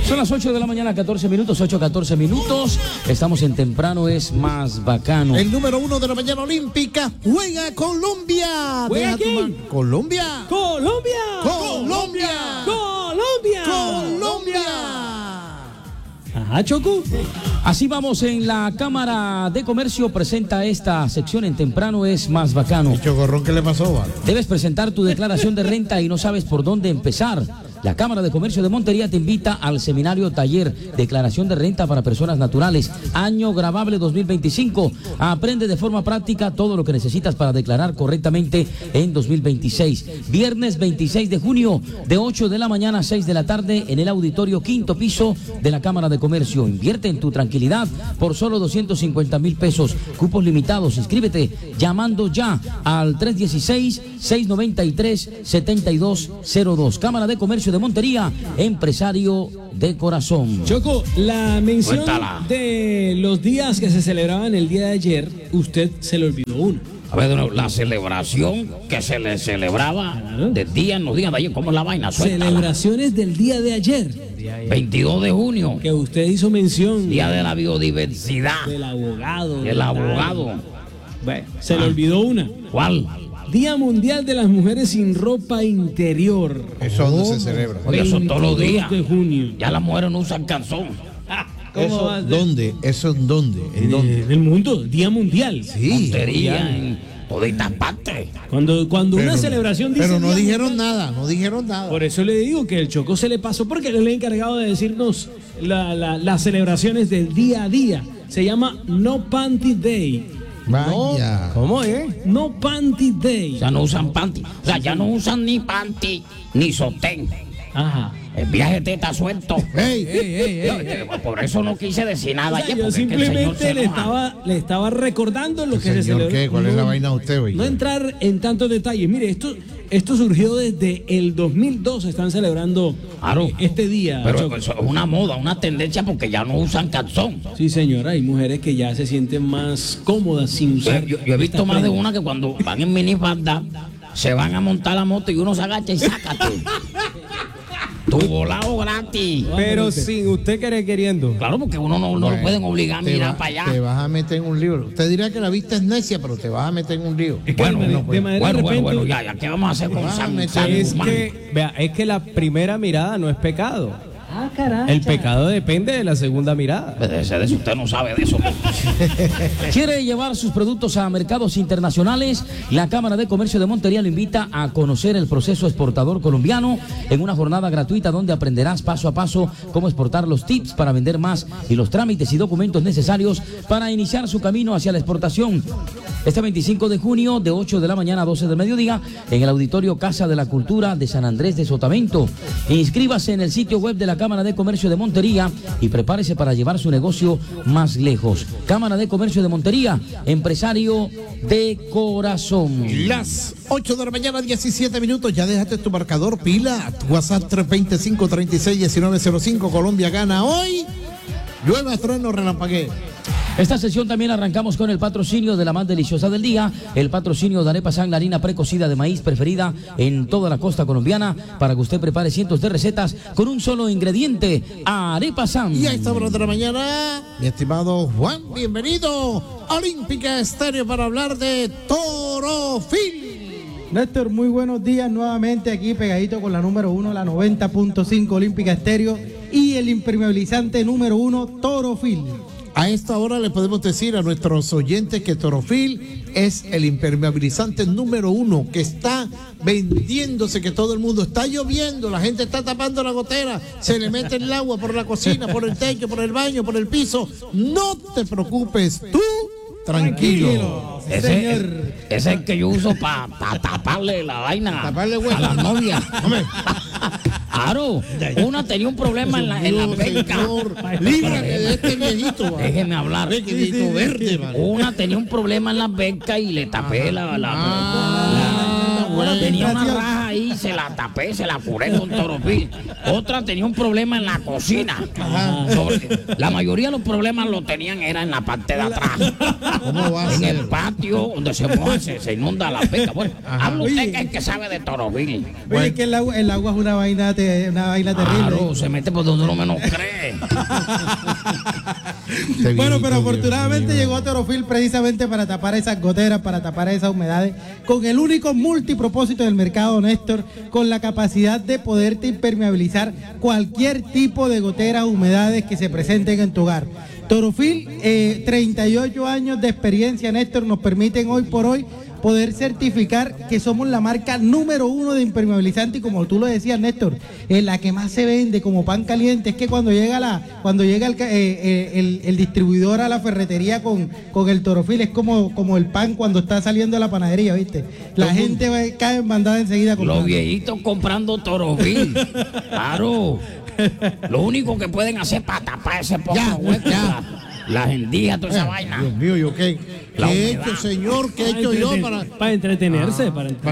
Son las 8 de la mañana, 14 minutos, 8:14 minutos. Estamos en Temprano es más bacano. El número 1 de la mañana olímpica juega Colombia. ¿Juega quién? Colombia. Colombia. Colombia. Colombia. Colombia. Ajá, Choco. Así vamos en la Cámara de Comercio. Presenta esta sección en Temprano es más bacano. El chocorrón, ¿qué le pasó, vale? Debes presentar tu declaración de renta y no sabes por dónde empezar. La Cámara de Comercio de Montería te invita al seminario taller Declaración de Renta para Personas Naturales, año grabable 2025. Aprende de forma práctica todo lo que necesitas para declarar correctamente en 2026. Viernes 26 de junio, de 8 de la mañana a 6 de la tarde, en el auditorio quinto piso de la Cámara de Comercio. Invierte en tu tranquilidad por solo 250,000 pesos. Cupos limitados. Inscríbete llamando ya al 316-693-7202. Cámara de Comercio de Montería, empresario de corazón. Choco, la mención Cuéntala. de los días que se celebraban el día de ayer, usted se le olvidó uno. A ver, la celebración que se le celebraba de día en los días de ayer, ¿cómo es la vaina? Suéltala. Celebraciones del día de ayer, 22 de junio, que usted hizo mención. Día de la Biodiversidad. Del abogado. El abogado. Bueno, se le olvidó una. ¿Cuál? Día Mundial de las Mujeres sin Ropa Interior. ¿Eso dónde se celebra? Oye, eso todos los 22 días. de junio. Ya las mujeres no usan calzón. ¿Eso va a ser? dónde? ¿Eso en dónde? ¿En dónde? En el mundo, Día Mundial. Sí. Montería, en toditas partes. Cuando una celebración dice. Pero no Día dijeron Mundial, nada, no dijeron nada. Por eso le digo que el Choco se le pasó, porque él es el encargado de decirnos las celebraciones del día a día. Se llama No Panty Day. Vaya. ¿Cómo es? No Panty Day. Ya no usan panty. O sea, ya no usan ni panty ni sostén. Ajá. El viaje teta suelto. ¡Ey! Por eso no quise decir nada O sea, ayer, yo porque es que el señor simplemente se le enoja. estaba recordando lo que se Señor, celebró. ¿qué? ¿Cuál es la vaina de usted, oye? No entrar en tantos detalles. Mire, esto surgió desde el 2002. Están celebrando Claro. este día. Pero Choco. eso es una moda, una tendencia, porque ya no usan calzón. Sí, señora, hay mujeres que ya se sienten más cómodas sin usar. Yo he visto esta más de prenda. una que cuando van en minifalda se van a montar la moto y uno se agacha y sácate. Tu volado gratis. Pero sin usted queriendo. Claro, porque uno no lo pueden obligar a mirar para allá. Te vas a meter en un lío. Usted dirá que la vista es necia, pero te vas a meter en un lío. Es que Bueno, de manera repente- bueno, ya, ¿qué vamos a hacer con San Es Guzmán? que, vea, es que la primera mirada no es pecado. Ah, caray. El pecado depende de la segunda mirada. De eso usted no sabe de eso. ¿Quiere llevar sus productos a mercados internacionales? La Cámara de Comercio de Montería lo invita a conocer el proceso exportador colombiano en una jornada gratuita donde aprenderás paso a paso cómo exportar, los tips para vender más y los trámites y documentos necesarios para iniciar su camino hacia la exportación. Este 25 de junio, de 8 de la mañana a 12 del mediodía, en el Auditorio Casa de la Cultura de San Andrés de Sotavento. Inscríbase en el sitio web de la Cámara de Comercio de Montería y prepárese para llevar su negocio más lejos. Cámara de Comercio de Montería, empresario de corazón. Las 8 de la mañana, 17 minutos. Ya dejaste tu marcador, pila. WhatsApp 325-36-1905. Colombia gana hoy. Llueve, trueno, relampaguee. Esta sesión también arrancamos con el patrocinio de la más deliciosa del día, el patrocinio de Arepa San, la harina precocida de maíz preferida en toda la costa colombiana, para que usted prepare cientos de recetas con un solo ingrediente, Arepa San. Y a esta hora de la mañana, mi estimado Juan, bienvenido a Olímpica Estéreo para hablar de Torofil. Néstor, muy buenos días nuevamente aquí pegadito con la número 1, la 90.5 Olímpica Estéreo y el impermeabilizante número 1, Torofil. A esta hora le podemos decir a nuestros oyentes que Torofil es el impermeabilizante número 1 que está vendiéndose, que todo el mundo está lloviendo, la gente está tapando la gotera, se le mete el agua por la cocina, por el techo, por el baño, por el piso. No te preocupes, tú tranquilo. Ese es el que yo uso para taparle la vaina Taparle hueco. a la novia. Hombre. Claro, una tenía un problema en la penca. Líbrate de este viejito. va. Déjeme hablar. Viejito verde, vale. Una tenía un problema en la beca y le tapé la bueno. tenía una raja ahí, se la tapé, se la curé con Torofil. Otra tenía un problema en la cocina. La mayoría de los problemas lo tenían era en la parte de atrás. ¿Cómo va a En ser? el patio donde se moja, se inunda la peca. Bueno, habla usted que es el que sabe de Torofil. Oye, que el agua es una vaina terrible. Claro, se mete por donde uno menos cree. Bueno, pero afortunadamente llegó Torofil precisamente para tapar esas goteras, para tapar esas humedades, con el único multipropósito del mercado, Néstor, con la capacidad de poderte impermeabilizar cualquier tipo de goteras, humedades que se presenten en tu hogar. Torofil, 38 años de experiencia, Néstor, nos permiten hoy por hoy poder certificar que somos la marca número 1 de impermeabilizante, y como tú lo decías, Néstor, la que más se vende como pan caliente. Es que cuando llega el distribuidor a la ferretería con el Torofil, es como el pan cuando está saliendo de la panadería, ¿viste? La gente cae en bandada enseguida. Los viejitos comprando Torofil. Claro. Lo único que pueden hacer para tapar ese poco hueco, las endijas, toda esa vaina. Dios mío, ¿yo qué he hecho, señor? ¿Qué he hecho yo para entretenerse?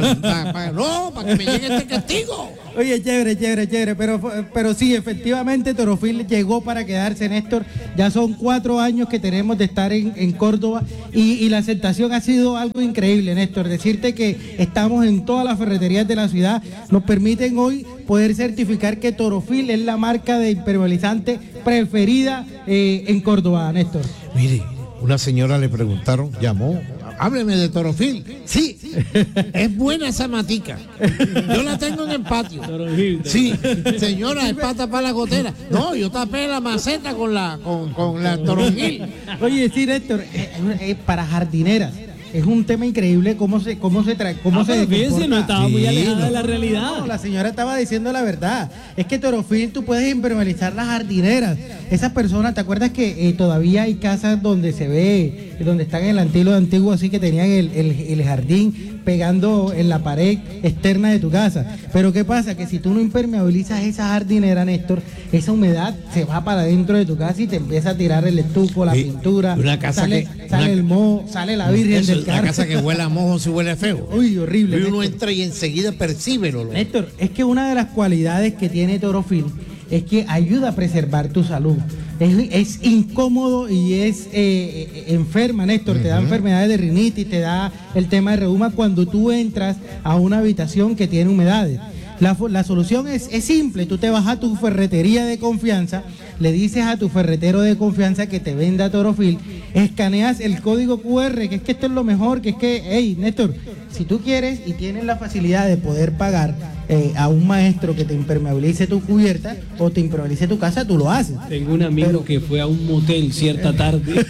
No, para que me llegue este castigo. Oye, chévere, pero sí, efectivamente Torofil llegó para quedarse, Néstor. Ya son 4 años que tenemos de estar en Córdoba y la aceptación ha sido algo increíble, Néstor. Decirte que estamos en todas las ferreterías de la ciudad, nos permiten hoy poder certificar que Torofil es la marca de impermeabilizante preferida en Córdoba, Néstor. Mire, una señora le preguntaron, llamó, hábleme de Torofil. Sí, es buena esa matica. Yo la tengo en el patio. Sí, señora, es para tapar la gotera. No, yo tapé la maceta con la Torofil. Oye, sí, Néstor, para jardineras. Es un tema increíble cómo se fíjense, no estaba muy alejada de la realidad. No, la señora estaba diciendo la verdad. Es que Torofil tú puedes impermeabilizar las jardineras. Esas personas, ¿te acuerdas que todavía hay casas donde se ve, donde están en el antiguo así, que tenían el jardín pegando en la pared externa de tu casa? Pero ¿qué pasa? Que si tú no impermeabilizas esa jardinera, Néstor, esa humedad se va para dentro de tu casa y te empieza a tirar el estuco, la pintura, una casa sale el moho, sale la virgen del la casa que huele a mojo si huele feo. Uy, horrible. Y uno entra y enseguida percibe el olor. Néstor, es que una de las cualidades que tiene Torofil es que ayuda a preservar tu salud. Es incómodo y es enferma, Néstor. Te da enfermedades de rinitis, te da el tema de reuma cuando tú entras a una habitación que tiene humedades. La solución es simple. Tú te vas a tu ferretería de confianza, le dices a tu ferretero de confianza que te venda Torofil, escaneas el código QR, que es que esto es lo mejor, que es que, hey, Néstor, si tú quieres y tienes la facilidad de poder pagar a un maestro que te impermeabilice tu cubierta o te impermeabilice tu casa, tú lo haces. Tengo un amigo que fue a un motel cierta tarde.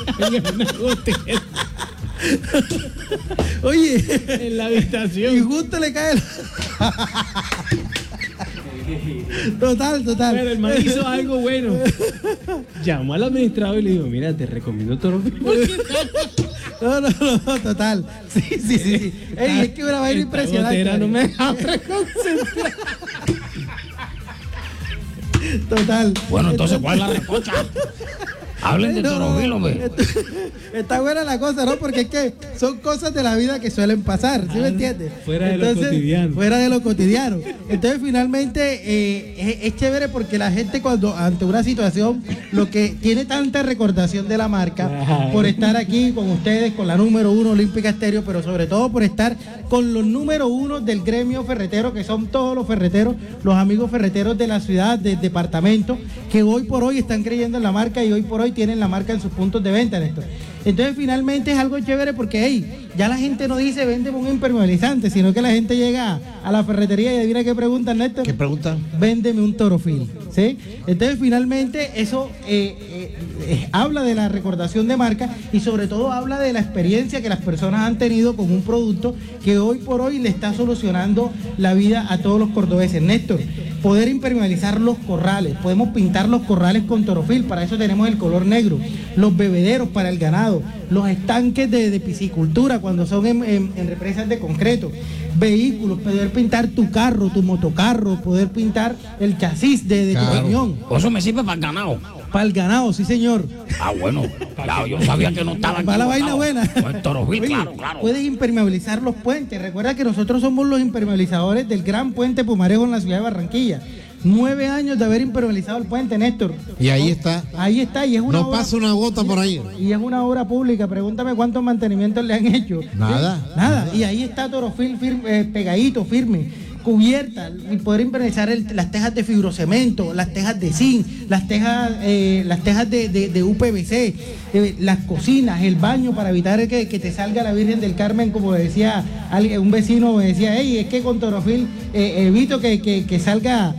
Oye, en la habitación. Y justo le cae Total. Pero el man hizo algo bueno. Llamó al administrador y le dijo, mira, te recomiendo Torofil. No, total. Sí. Ey, es que una vaina impresionante. No me deja reconcentrar. Total. Bueno, entonces, ¿cuál es la recocha? Hablen de Torofil, hombre. Está buena la cosa, ¿no? Porque es que son cosas de la vida que suelen pasar, ¿sí me entiendes? Fuera de lo cotidiano. Fuera de lo cotidiano. Entonces, finalmente, es chévere porque la gente cuando ante una situación, lo que tiene tanta recordación de la marca, por estar aquí con ustedes, con la número 1 Olímpica Estéreo, pero sobre todo por estar con los número 1 del gremio ferretero, que son todos los ferreteros, los amigos ferreteros de la ciudad, del departamento, que hoy por hoy están creyendo en la marca y hoy por hoy tienen la marca en sus puntos de venta, Néstor. Entonces finalmente es algo chévere porque hey, ya la gente no dice véndeme un impermeabilizante, sino que la gente llega a la ferretería y adivina qué preguntan, Néstor. ¿Qué preguntan? Véndeme un Torofil, ¿sí? Entonces finalmente eso habla de la recordación de marca y sobre todo habla de la experiencia que las personas han tenido con un producto que hoy por hoy le está solucionando la vida a todos los cordobeses. Néstor, poder impermeabilizar los corrales, podemos pintar los corrales con Torofil, para eso tenemos el color negro, los bebederos para el ganado, los estanques de piscicultura cuando son en represas de concreto, vehículos, poder pintar tu carro, tu motocarro, poder pintar el chasis de tu camión. Eso me sirve para el ganado. Para el ganado, sí señor. Ah, bueno, claro, yo sabía que no estaba Va la vaina buena. Con Torofil, Oye, claro. puedes impermeabilizar los puentes. Recuerda que nosotros somos los impermeabilizadores del gran puente Pumarejo en la ciudad de Barranquilla. 9 años de haber impermeabilizado el puente, Néstor. Y ahí está. Ahí está, y es una No obra, pasa una gota por ahí. y es una obra pública. Pregúntame cuántos mantenimientos le han hecho. Nada. ¿Sí? Nada. Y ahí está Torofil pegadito, firme, cubierta, y poder impermeabilizar las tejas de fibrocemento, las tejas de zinc, las tejas de UPVC, las cocinas, el baño, para evitar que te salga la Virgen del Carmen, como decía un vecino, me decía, hey, es que con Torofil evito que salga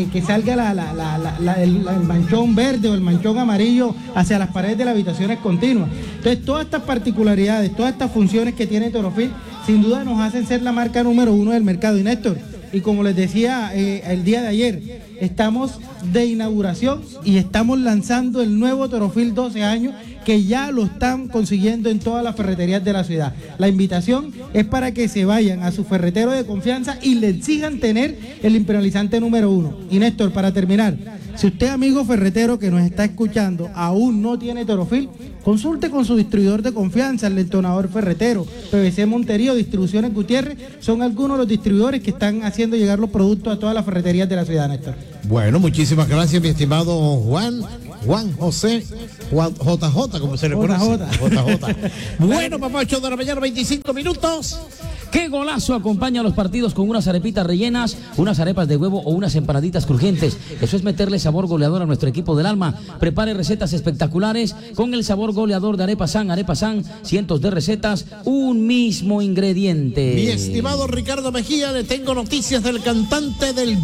el manchón verde o el manchón amarillo hacia las paredes de las habitaciones continuas. Entonces, todas estas particularidades, todas estas funciones que tiene Torofil, sin duda nos hacen ser la marca número 1 del mercado. Y Néstor, y como les decía el día de ayer, estamos de inauguración y estamos lanzando el nuevo Torofil 12 años, que ya lo están consiguiendo en todas las ferreterías de la ciudad. La invitación es para que se vayan a su ferretero de confianza y le exijan tener el impermeabilizante número 1. Y Néstor, para terminar, si usted, amigo ferretero que nos está escuchando, aún no tiene Torofil, consulte con su distribuidor de confianza, el Entonador Ferretero, PVC Montería o Distribuciones Gutiérrez. Son algunos de los distribuidores que están haciendo llegar los productos a todas las ferreterías de la ciudad, Néstor. Bueno, muchísimas gracias, mi estimado Juan José, JJ, como se le conoce. JJ. Bueno, papá, 8 de la mañana, 25 minutos. ¡Qué golazo! Acompaña los partidos con unas arepitas rellenas, unas arepas de huevo o unas empanaditas crujientes. Eso es meterle sabor goleador a nuestro equipo del alma. Prepare recetas espectaculares con el sabor goleador de Arepa San. Arepa San, cientos de recetas, un mismo ingrediente. Mi estimado Ricardo Mejía, le tengo noticias del cantante del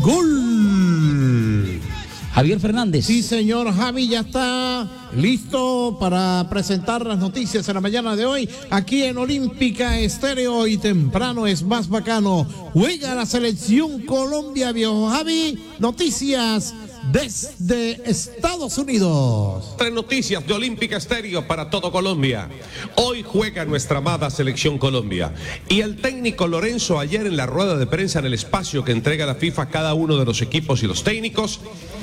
gol. Javier Fernández. Sí, señor, Javi ya está listo para presentar las noticias en la mañana de hoy aquí en Olímpica Estéreo, y temprano es más bacano. Juega la selección Colombia, viejo Javi. Noticias desde Estados Unidos. 3 noticias de Olímpica Estéreo para todo Colombia. Hoy juega nuestra amada selección Colombia. Y el técnico Lorenzo, ayer en la rueda de prensa en el espacio que entrega la FIFA a cada uno de los equipos y los técnicos,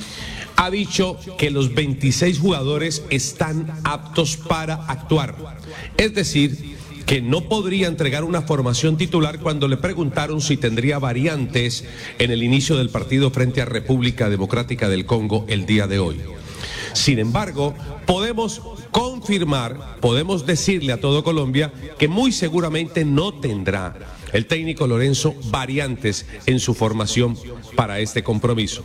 ha dicho que los 26 jugadores están aptos para actuar. Es decir, que no podría entregar una formación titular cuando le preguntaron si tendría variantes en el inicio del partido frente a República Democrática del Congo el día de hoy. Sin embargo, podemos confirmar, podemos decirle a todo Colombia que muy seguramente no tendrá el técnico Lorenzo variantes en su formación para este compromiso.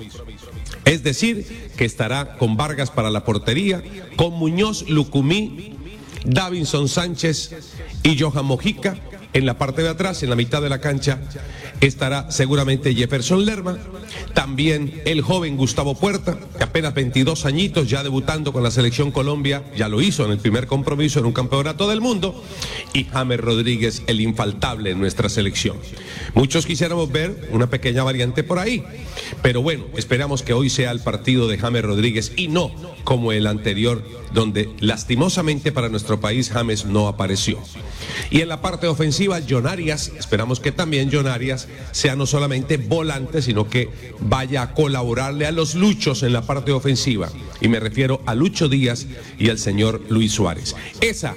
Es decir, que estará con Vargas para la portería, con Muñoz, Lucumí, Davinson Sánchez y Johan Mojica. En la parte de atrás, en la mitad de la cancha, estará seguramente Jefferson Lerma, también el joven Gustavo Puerta, que apenas 22 añitos, ya debutando con la selección Colombia, ya lo hizo en el primer compromiso en un campeonato del mundo, y James Rodríguez, el infaltable en nuestra selección. Muchos quisiéramos ver una pequeña variante por ahí, pero bueno, esperamos que hoy sea el partido de James Rodríguez y no como el anterior, donde lastimosamente para nuestro país James no apareció. Y en la parte ofensiva, John Arias, esperamos que también John Arias sea no solamente volante, sino que vaya a colaborarle a los Luchos en la parte ofensiva. Y me refiero a Lucho Díaz y al señor Luis Suárez. Esa,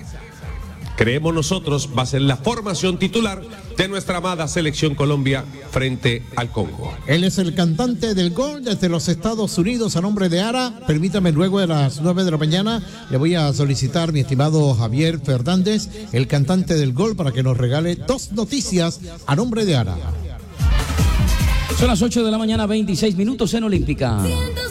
creemos nosotros, va a ser la formación titular de nuestra amada selección Colombia frente al Congo. Él es el cantante del gol desde los Estados Unidos a nombre de ARA. Permítame, luego de las 9 de la mañana le voy a solicitar, mi estimado Javier Fernández, el cantante del gol, para que nos regale 2 noticias a nombre de ARA. Son las 8 de la mañana, 26 minutos en Olímpica.